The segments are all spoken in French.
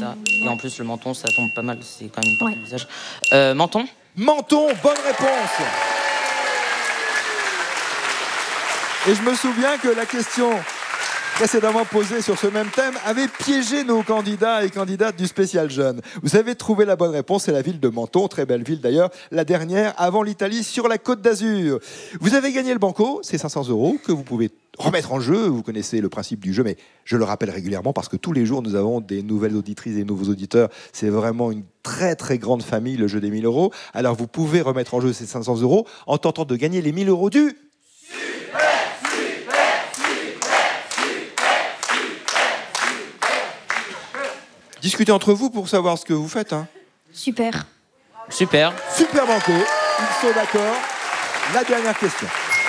ça. Et en plus, le menton, ça tombe pas mal. C'est quand même une partie du visage. Menton. Menton, bonne réponse. Et je me souviens que la question précédemment posée sur ce même thème avait piégé nos candidats et candidates du spécial jeune. Vous avez trouvé la bonne réponse, c'est la ville de Menton, très belle ville d'ailleurs, la dernière avant l'Italie sur la Côte d'Azur. Vous avez gagné le banco, c'est 500 € que vous pouvez remettre en jeu. Vous connaissez le principe du jeu, mais je le rappelle régulièrement parce que tous les jours nous avons des nouvelles auditrices et des nouveaux auditeurs. C'est vraiment une très très grande famille, le jeu des 1000 €. Alors vous pouvez remettre en jeu ces 500 € en tentant de gagner les 1000 € du... Discutez entre vous pour savoir ce que vous faites. Hein. Super. Super. Super banco. Ils sont d'accord. La dernière question.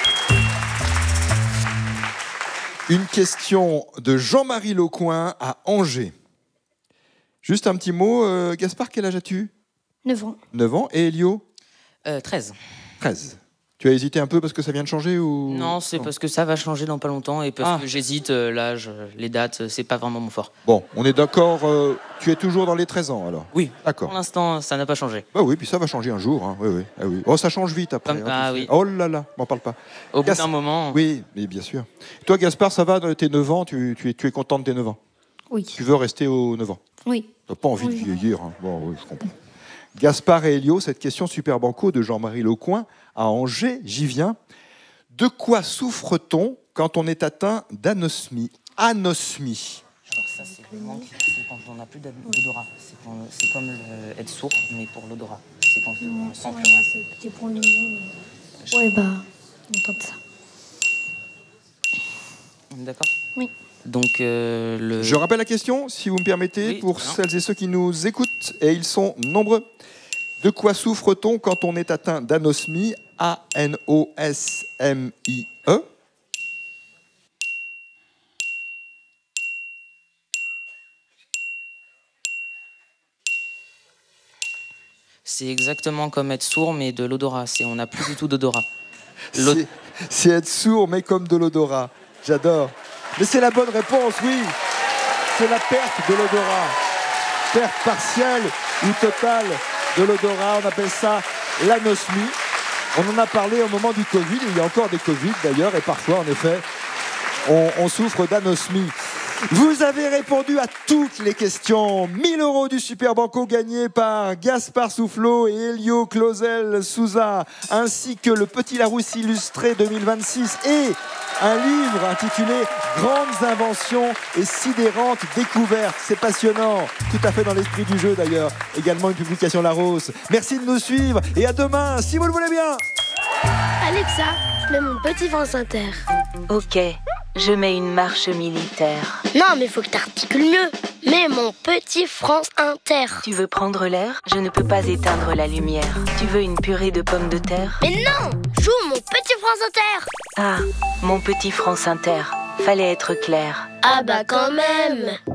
Une question de Jean-Marie Lecoin à Angers. Juste un petit mot. Gaspard, quel âge as-tu? 9 ans. 9 ans. Et Elio? 13. 13. Tu as hésité un peu parce que ça vient de changer ou... Non, c'est parce que ça va changer dans pas longtemps et parce que j'hésite, l'âge, les dates, c'est pas vraiment mon fort. Bon, on est d'accord, tu es toujours dans les 13 ans alors? Oui, d'accord. Pour l'instant, ça n'a pas changé. Bah oui, puis ça va changer un jour. Hein. Oui, oui. Ah oui. Oh, ça change vite après. Oui. Oh là là, m'en parle pas. Au bout d'un moment... Oui, mais bien sûr. Toi, Gaspard, ça va, tes 9 ans, tu es content de tes 9 ans? Oui. Tu veux rester aux 9 ans? Oui. Tu n'as pas envie de vieillir. Hein. Bon, oui, je comprends. Gaspard et Elio, cette question super banco de Jean-Marie Lecoin à Angers, j'y viens. De quoi souffre-t-on quand on est atteint d'anosmie? Anosmie. Alors ça, c'est le manque, c'est quand on n'a plus d'odorat. C'est comme être sourd, mais pour l'odorat. C'est quand on ne sent plus rien. C'est pour le nez. Ouais, bah, on tente ça. D'accord? Oui. Donc, Je rappelle la question, si vous me permettez, pour celles et ceux qui nous écoutent, et ils sont nombreux. De quoi souffre-t-on quand on est atteint d'anosmie? A-N-O-S-M-I-E. C'est exactement comme être sourd, mais de l'odorat. On n'a plus du tout d'odorat. C'est être sourd, mais comme de l'odorat. J'adore. Mais c'est la bonne réponse, oui. C'est la perte de l'odorat. Perte partielle ou totale de l'odorat. On appelle ça l'anosmie. On en a parlé au moment du Covid. Il y a encore des Covid d'ailleurs. Et parfois, en effet, on souffre d'anosmie. Vous avez répondu à toutes les questions. 1000 € du Super Banco gagnés par Gaspard Soufflot et Elio Clausel Souza, ainsi que le Petit Larousse illustré 2026 et un livre intitulé Grandes inventions et sidérantes découvertes. C'est passionnant, tout à fait dans l'esprit du jeu d'ailleurs. Également une publication Larousse. Merci de nous suivre et à demain, si vous le voulez bien. Alexa, mets mon Petit France Inter. Ok, je mets une marche militaire. Non, mais faut que t'articules mieux. Mets mon Petit France Inter. Tu veux prendre l'air? Je ne peux pas éteindre la lumière. Tu veux une purée de pommes de terre? Mais non, joue mon Petit France Inter. Ah, mon Petit France Inter. Fallait être clair. Ah bah quand même.